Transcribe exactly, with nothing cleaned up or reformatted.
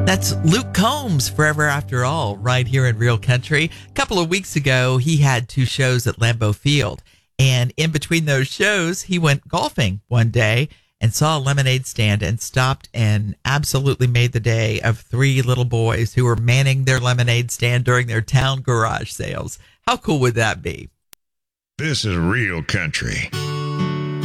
That's Luke Combs, Forever After All, right here in Real Country. A couple of weeks ago, he had two shows at Lambeau Field. And in between those shows, he went golfing one day and saw a lemonade stand and stopped and absolutely made the day of three little boys who were manning their lemonade stand during their town garage sales. How cool would that be? This is Real Country.